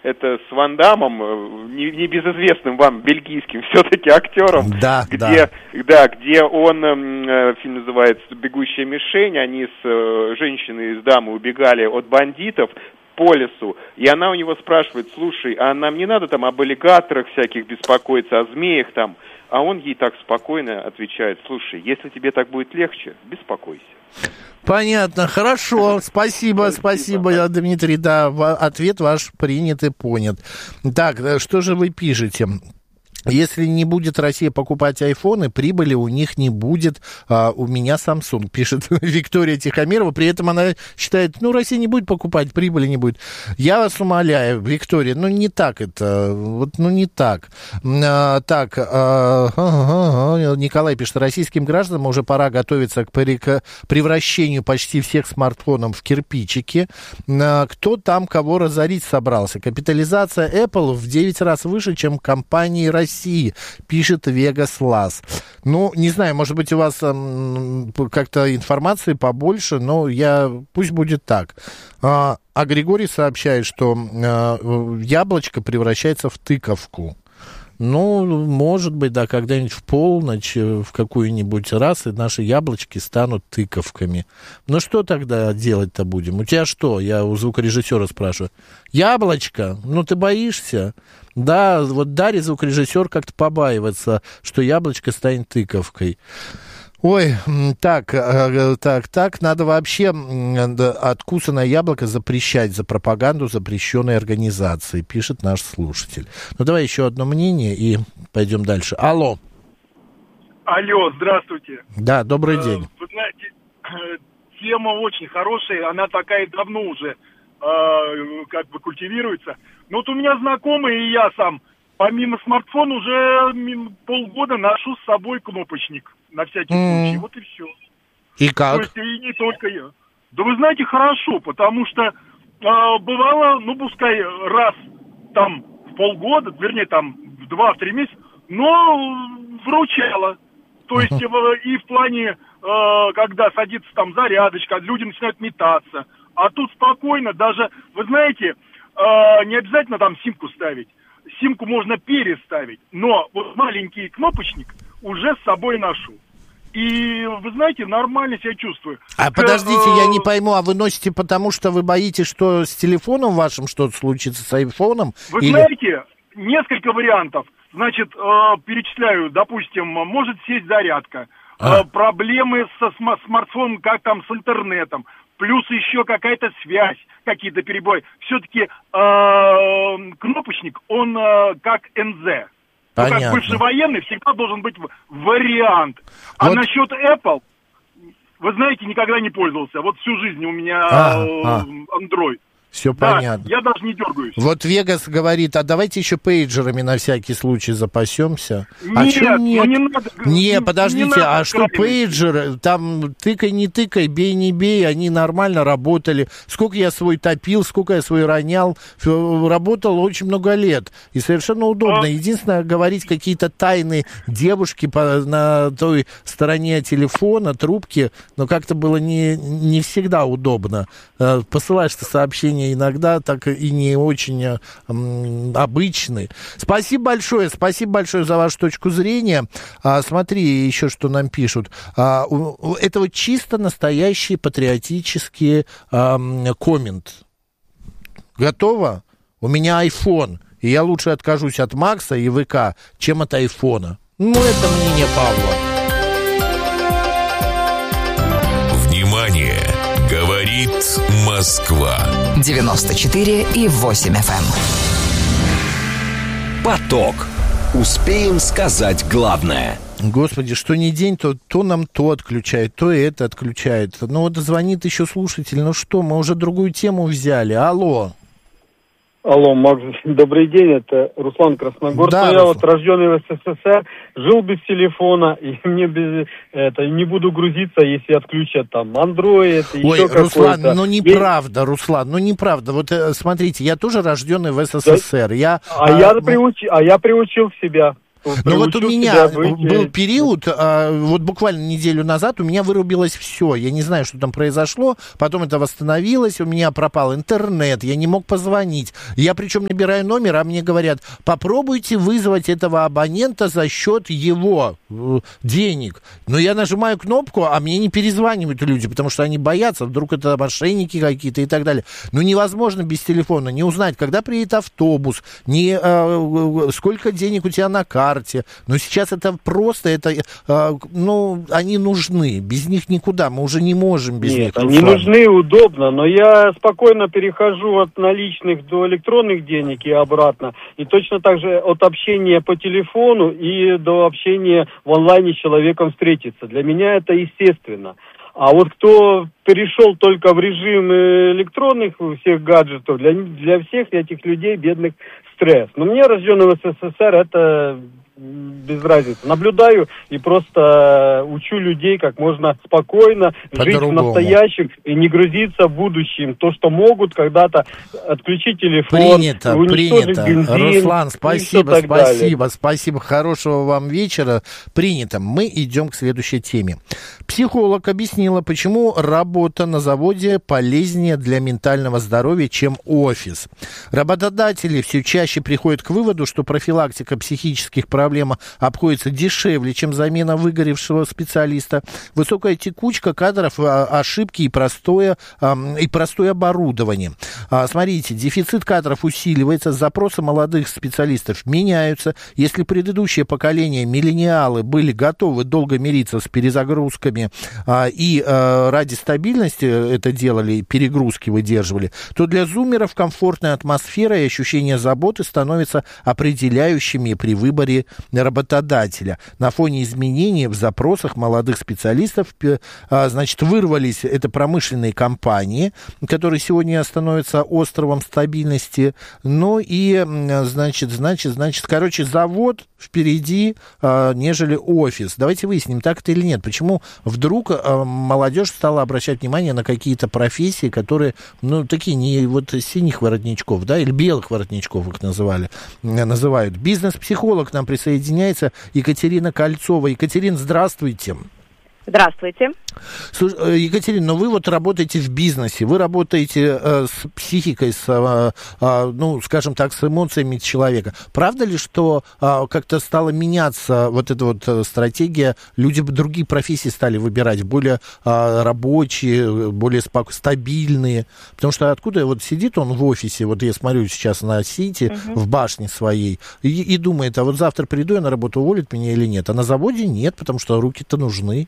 это с Ван Даммом, небезызвестным вам бельгийским все-таки актером, где он, фильм называется «Бегущая мишень», они с женщиной и с дамой убегали от бандитов по лесу, и она у него спрашивает: слушай, а нам не надо там об аллигаторах всяких беспокоиться, о змеях там? А он ей так спокойно отвечает: слушай, если тебе так будет легче, беспокойся. Понятно, хорошо, спасибо, Дмитрий, да, ответ ваш принят и понят. Так, что же вы пишете? Если не будет Россия покупать айфоны, прибыли у них не будет. У меня Samsung, пишет Виктория Тихомирова. При этом она считает, Россия не будет покупать, прибыли не будет. Я вас умоляю, Виктория, не так это. Не так. Николай пишет, российским гражданам уже пора готовиться к превращению почти всех смартфонов в кирпичики. Кто там кого разорить собрался? Капитализация Apple в 9 раз выше, чем компании России, пишет Vegas Las. Не знаю, может быть, у вас как-то информации побольше, но пусть будет так. А Григорий сообщает, что яблочко превращается в тыковку. Может быть, да, когда-нибудь в полночь, в какую-нибудь раз, и наши яблочки станут тыковками. Что тогда делать-то будем? У тебя что? Я у звукорежиссера спрашиваю. Яблочко? Ты боишься? Да, Дарья, звукорежиссер, как-то побаивается, что яблочко станет тыковкой. Ой, так, надо вообще откусанное яблоко запрещать за пропаганду запрещенной организации, пишет наш слушатель. Давай еще одно мнение и пойдем дальше. Алло, здравствуйте. Да, добрый день. Вы знаете, тема очень хорошая, она такая давно уже культивируется. У меня знакомый, и я сам, помимо смартфона, уже полгода ношу с собой кнопочник. На всякий случай. Вот и все. И как? То есть, и не только я. Да вы знаете, хорошо, потому что бывало, пускай раз там в полгода, вернее, там в 2-3 месяца, но вручало. То есть, и в плане, когда садится там зарядочка, люди начинают метаться. А тут спокойно, даже, вы знаете, не обязательно там симку ставить. Симку можно переставить, но маленький кнопочник уже с собой ношу. И, вы знаете, нормально себя чувствую. Подождите, я не пойму, а вы носите потому, что вы боитесь, что с телефоном вашим что-то случится, с айфоном? Вы знаете, несколько вариантов. Значит, перечисляю, допустим, может сесть зарядка, проблемы со смартфоном, как там с интернетом, плюс еще какая-то связь, какие-то перебои. Все-таки кнопочник, он как НЗ. Как бывший военный всегда должен быть вариант. А насчет Apple, вы знаете, никогда не пользовался. Всю жизнь у меня Android. Все понятно. Я даже не дергаюсь. Вегас говорит, а давайте еще пейджерами на всякий случай запасемся. Нет, не надо. Не, подождите, что пейджеры, там тыкай, не тыкай, бей, не бей, они нормально работали. Сколько я свой топил, сколько я свой ронял, работал очень много лет. И совершенно удобно. Единственное, говорить какие-то тайны девушки на той стороне телефона, трубки, но как-то было не всегда удобно. Посылаешь-то сообщение иногда так и не очень обычный. Спасибо большое за вашу точку зрения. Смотри, еще что нам пишут. Это чисто настоящий патриотический коммент. Готово? У меня iPhone, и я лучше откажусь от Макса и ВК, чем от айфона. Это мнение Павла. Внимание! Говорит Москва. 94,8 FM. Поток. Успеем сказать главное. Господи, что ни день, то нам то отключает, то это отключает. Звонит еще слушатель. Мы уже другую тему взяли. Алло, Макс, добрый день, это Руслан Красногорск. Да, я рожденный в СССР, жил без телефона, и мне не буду грузиться, если отключат там Android, еще какой-то. Руслан, неправда, неправда. Смотрите, я тоже рожденный в СССР. Я приучил себя. Но вот у меня был период, вот буквально неделю назад у меня вырубилось все. Я не знаю, что там произошло. Потом это восстановилось, у меня пропал интернет, я не мог позвонить. Я причем набираю номер, а мне говорят, попробуйте вызвать этого абонента за счет его денег. Но я нажимаю кнопку, а мне не перезванивают люди, потому что они боятся, вдруг это мошенники какие-то и так далее. Ну, невозможно без телефона не узнать, когда приедет автобус, сколько денег у тебя на карте. Но сейчас это просто, они нужны, без них никуда, мы уже не можем без них. Они нужны, удобно, но я спокойно перехожу от наличных до электронных денег и обратно, и точно так же от общения по телефону и до общения в онлайне с человеком встретиться. Для меня это естественно. А вот кто перешел только в режим электронных всех гаджетов, для всех этих людей, бедных, стресс. Но мне, рожденного в СССР, это без разницы. Наблюдаю и просто учу людей, как можно спокойно жить в настоящем и не грузиться в будущем. То, что могут когда-то отключить телефон, уничтожить бензин. Руслан, спасибо. Хорошего вам вечера. Принято. Мы идем к следующей теме. Психолог объяснила, почему работа на заводе полезнее для ментального здоровья, чем офис. Работодатели все чаще приходят к выводу, что профилактика психических проблем обходится дешевле, чем замена выгоревшего специалиста. Высокая текучка кадров, ошибки и простое оборудование. Смотрите, дефицит кадров усиливается, запросы молодых специалистов меняются. Если предыдущее поколение, миллениалы, были готовы долго мириться с перезагрузками и ради стабильности это делали, перегрузки выдерживали, то для зумеров комфортная атмосфера и ощущение заботы становятся определяющими при выборе работодателя. На фоне изменений в запросах молодых специалистов, вырвались это промышленные компании, которые сегодня становятся островом стабильности. Ну и, завод впереди, нежели офис. Давайте выясним, так это или нет. Почему вдруг молодежь стала обращать внимание на какие-то профессии, которые, такие не вот синих воротничков, да, или белых воротничков их называют. Бизнес-психолог нам присоединяется Екатерина Кольцова. Екатерина, здравствуйте. Здравствуйте. Екатерина, вы вот работаете в бизнесе, вы работаете с психикой, с эмоциями человека. Правда ли, что как-то стала меняться вот эта вот стратегия, люди другие профессии стали выбирать, более рабочие, более стабильные? Потому что откуда вот сидит он в офисе, вот я смотрю сейчас на Сити, в башне своей, и думает, а вот завтра приду я на работу, уволят меня или нет? А на заводе нет, потому что руки-то нужны.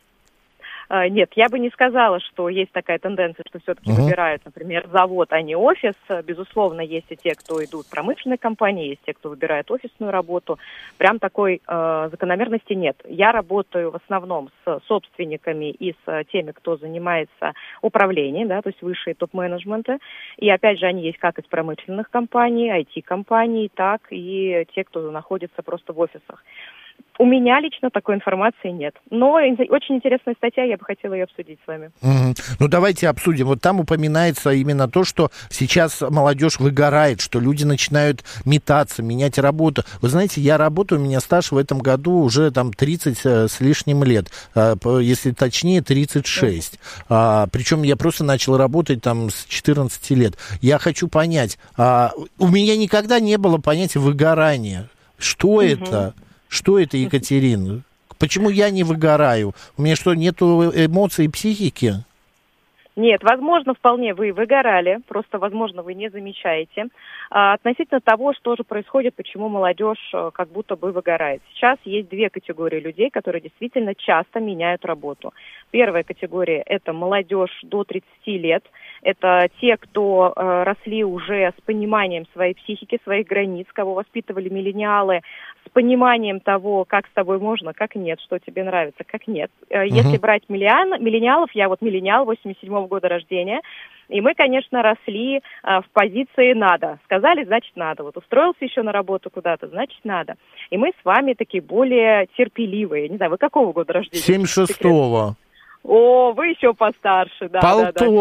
Нет, я бы не сказала, что есть такая тенденция, что все-таки выбирают, например, завод, а не офис. Безусловно, есть и те, кто идут в промышленные компании, есть те, кто выбирает офисную работу. Прям такой закономерности нет. Я работаю в основном с собственниками и с теми, кто занимается управлением, да, то есть высшие топ-менеджменты. И опять же, они есть как из промышленных компаний, IT-компаний, так и те, кто находится просто в офисах. У меня лично такой информации нет. Но очень интересная статья, я бы хотела ее обсудить с вами. Ну, давайте обсудим. Вот там упоминается именно то, что сейчас молодежь выгорает, что люди начинают метаться, менять работу. Вы знаете, я работаю, у меня стаж в этом году уже там 30 с лишним лет. Если точнее, 36. Причем я просто начал работать там с 14 лет. Я хочу понять, у меня никогда не было понятия выгорания. Что это? Что это, Екатерина? Почему я не выгораю? У меня что, нету эмоций и психики? Нет, возможно, вполне вы выгорали, просто, возможно, вы не замечаете. Относительно того, что же происходит, почему молодежь как будто бы выгорает. Сейчас есть две категории людей, которые действительно часто меняют работу. Первая категория – это молодежь до 30 лет. Это те, кто росли уже с пониманием своей психики, своих границ, кого воспитывали миллениалы, с пониманием того, как с тобой можно, как нет, что тебе нравится, как нет. Если брать миллениалов, я вот миллениал 87-го года рождения, и мы, конечно, росли в позиции «надо». Сказали, значит, надо. Вот устроился еще на работу куда-то, значит, надо. И мы с вами такие более терпеливые. Не знаю, вы какого года рождения? 76-го. О, вы еще постарше, да.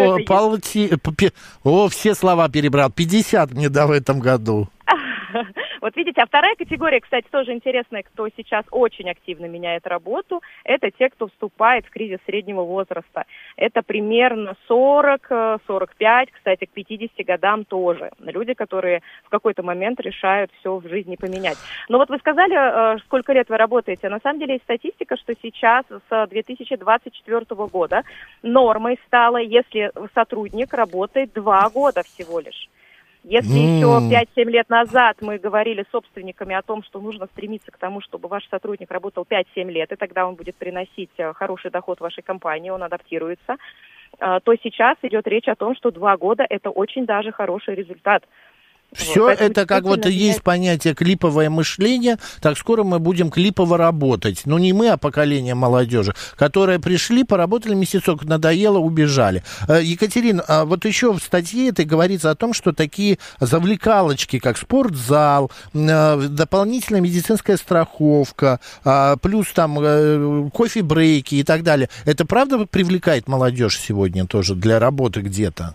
Все слова перебрал. 50 мне в этом году. Вот видите, а вторая категория, кстати, тоже интересная, кто сейчас очень активно меняет работу, это те, кто вступает в кризис среднего возраста. Это примерно 40-45, кстати, к 50 годам тоже. Люди, которые в какой-то момент решают все в жизни поменять. Но вот вы сказали, сколько лет вы работаете. На самом деле есть статистика, что сейчас с 2024 года нормой стало, если сотрудник работает 2 года всего лишь. Если еще 5-7 лет назад мы говорили с собственниками о том, что нужно стремиться к тому, чтобы ваш сотрудник работал 5-7 лет, и тогда он будет приносить хороший доход вашей компании, он адаптируется, то сейчас идет речь о том, что 2 года – это очень даже хороший результат. Все вот, это как вот есть понятие клиповое мышление, так скоро мы будем клипово работать. Ну, не мы, а поколение молодежи, которые пришли, поработали месяцок, надоело, убежали. Екатерина, вот еще в статье это говорится о том, что такие завлекалочки, как спортзал, дополнительная медицинская страховка, плюс там кофе-брейки и так далее. Это правда привлекает молодежь сегодня тоже для работы где-то?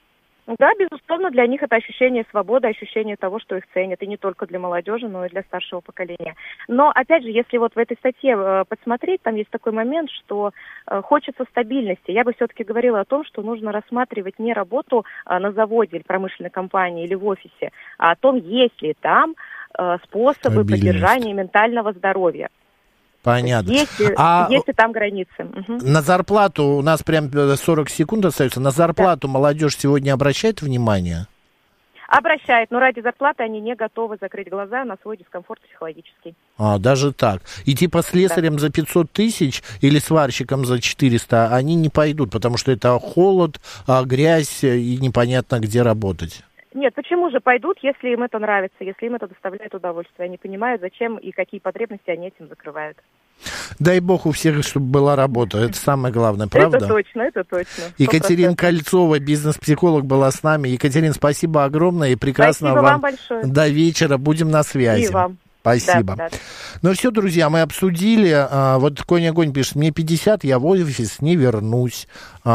Да, безусловно, для них это ощущение свободы, ощущение того, что их ценят, и не только для молодежи, но и для старшего поколения. Но, опять же, если вот в этой статье подсмотреть, там есть такой момент, что хочется стабильности. Я бы все-таки говорила о том, что нужно рассматривать не работу на заводе или промышленной компании или в офисе, а о том, есть ли там способы поддержания ментального здоровья. Понятно. Есть ли там границы. Угу. На зарплату, у нас прям 40 секунд остается, на зарплату молодежь сегодня обращает внимание? Обращает, но ради зарплаты они не готовы закрыть глаза на свой дискомфорт психологический. Даже так. И типа слесарем за 500 тысяч или сварщиком за 400 они не пойдут, потому что это холод, грязь и непонятно где работать. Нет, почему же пойдут, если им это нравится, если им это доставляет удовольствие? Они понимают, зачем и какие потребности они этим закрывают. Дай бог у всех, чтобы была работа. Это самое главное, правда? Это точно. 100%. Екатерина Кольцова, бизнес-психолог, была с нами. Екатерина, спасибо огромное и прекрасного вам большое. До вечера. Будем на связи. И вам. Спасибо. Да. Ну все, друзья, мы обсудили. Вот Конь-Огонь пишет, мне 50, я в офис не вернусь.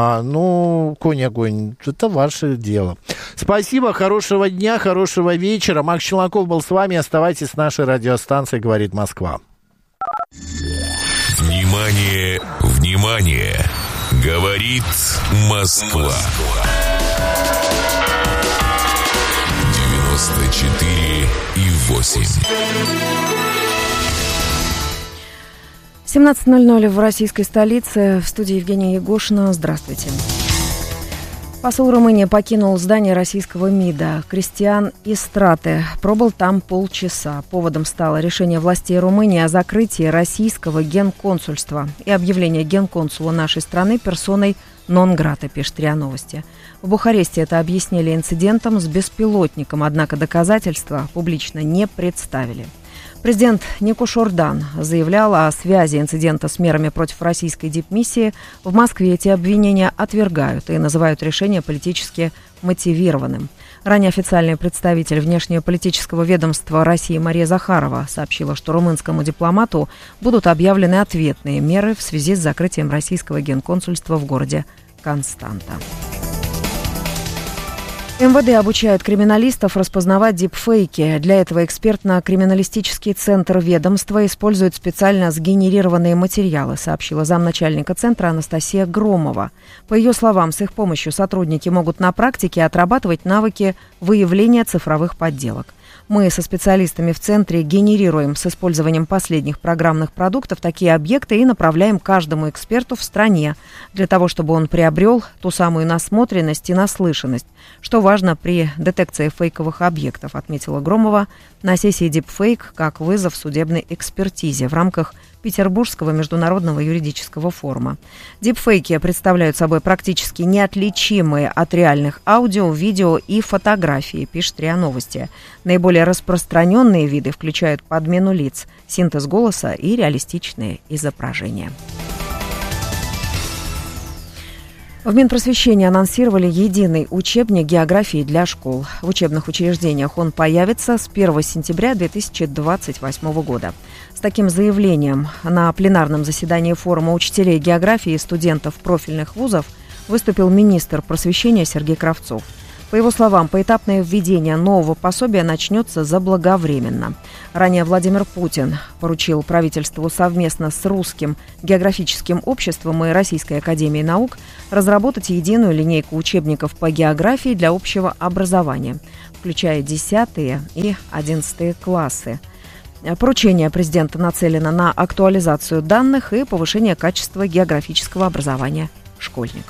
Конь-Огонь, это ваше дело. Спасибо, хорошего дня, хорошего вечера. Макс Челноков был с вами. Оставайтесь с нашей радиостанцией «Говорит Москва». Внимание, внимание! Говорит Москва. 94,8. 17:00 в российской столице. В студии Евгения Егошина. Здравствуйте. Посол Румынии покинул здание российского МИДа. Кристиан Истрате пробыл там полчаса. Поводом стало решение властей Румынии о закрытии российского генконсульства и объявление генконсула нашей страны персоной нон-грата, пишет РИА Новости. В Бухаресте это объяснили инцидентом с беспилотником, однако доказательства публично не представили. Президент Никош Ордан заявлял о связи инцидента с мерами против российской дипмиссии. В Москве эти обвинения отвергают и называют решение политически мотивированным. Ранее официальный представитель внешнеполитического ведомства России Мария Захарова сообщила, что румынскому дипломату будут объявлены ответные меры в связи с закрытием российского генконсульства в городе Константа. МВД обучает криминалистов распознавать дипфейки. Для этого экспертно-криминалистический центр ведомства использует специально сгенерированные материалы, сообщила замначальника центра Анастасия Громова. По ее словам, с их помощью сотрудники могут на практике отрабатывать навыки выявления цифровых подделок. Мы со специалистами в центре генерируем с использованием последних программных продуктов такие объекты и направляем каждому эксперту в стране для того, чтобы он приобрел ту самую насмотренность и наслышанность, что важно при детекции фейковых объектов, отметила Громова на сессии «Дипфейк» как вызов судебной экспертизе в рамках Петербургского международного юридического форума. Дипфейки представляют собой практически неотличимые от реальных аудио, видео и фотографии, пишет РИА Новости. Наиболее распространенные виды включают подмену лиц, синтез голоса и реалистичные изображения. В Минпросвещении анонсировали единый учебник географии для школ. В учебных учреждениях он появится с 1 сентября 2028 года. С таким заявлением на пленарном заседании форума учителей географии и студентов профильных вузов выступил министр просвещения Сергей Кравцов. По его словам, поэтапное введение нового пособия начнется заблаговременно. Ранее Владимир Путин поручил правительству совместно с Русским географическим обществом и Российской академией наук разработать единую линейку учебников по географии для общего образования, включая 10 и 11 классы. Поручение президента нацелено на актуализацию данных и повышение качества географического образования школьников.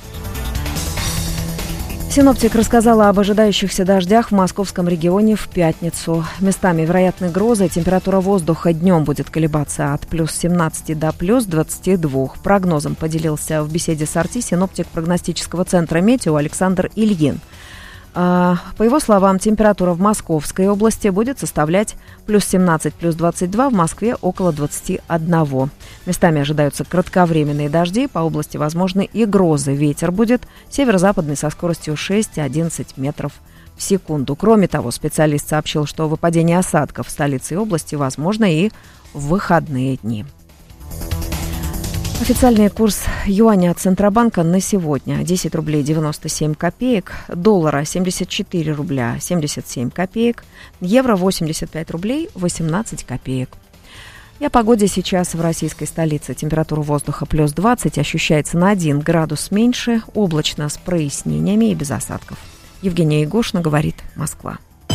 Синоптик рассказала об ожидающихся дождях в московском регионе в пятницу. Местами вероятны грозы. Температура воздуха днем будет колебаться от плюс 17 до плюс 22. Прогнозом поделился в беседе с RT синоптик прогностического центра «Метео» Александр Ильин. По его словам, температура в Московской области будет составлять плюс 17, плюс 22, в Москве около 21. Местами ожидаются кратковременные дожди, по области возможны и грозы. Ветер будет северо-западный со скоростью 6-11 метров в секунду. Кроме того, специалист сообщил, что выпадение осадков в столице и области возможно и в выходные дни. Официальный курс юаня от Центробанка на сегодня 10 рублей 97 копеек, доллара 74 рубля 77 копеек, евро 85 рублей 18 копеек. И о погоде сейчас в российской столице. Температура воздуха плюс 20, ощущается на 1 градус меньше, облачно с прояснениями и без осадков. Евгения Егошина, говорит Москва.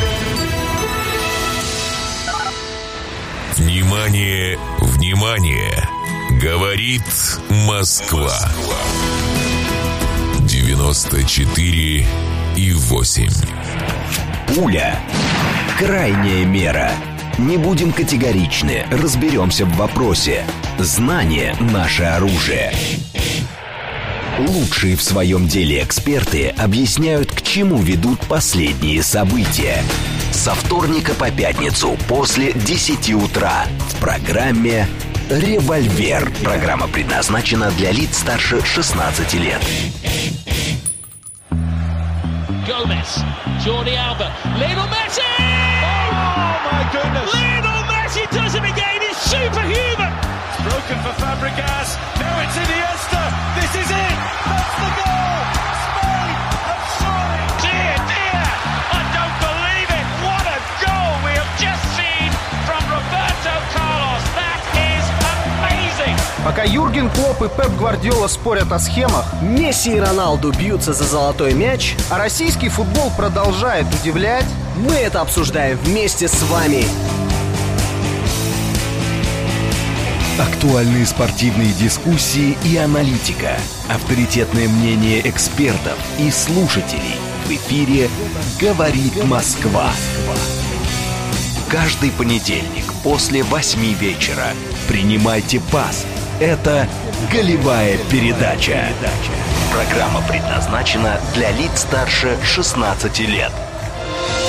Внимание, внимание! Говорит Москва. 94,8. Пуля. Крайняя мера. Не будем категоричны, разберемся в вопросе. Знание – наше оружие. Лучшие в своем деле эксперты объясняют, к чему ведут последние события. Со вторника по пятницу после 10 утра в программе «Револьвер». Программа предназначена для лиц старше 16 лет. Gomez, Jordi Alba, Lionel Messi! Oh my goodness! Lionel Messi does it again. He's superhuman. It's broken for Fabregas. Now it's Iniesta. This is it. That's the goal. Spain have scored. Dear, dear, I don't believe it. What a goal we have just seen from Roberto Carlos. That is amazing. Пока Юрген Клопп и Пеп Гвардиола спорят о схемах, Месси и Роналду бьются за золотой мяч, а российский футбол продолжает удивлять, мы это обсуждаем вместе с вами. Актуальные спортивные дискуссии и аналитика. Авторитетное мнение экспертов и слушателей. В эфире «Говорит Москва». Каждый понедельник после 8 вечера принимайте пас. Это «Голевая передача». Программа предназначена для лиц старше 16 лет.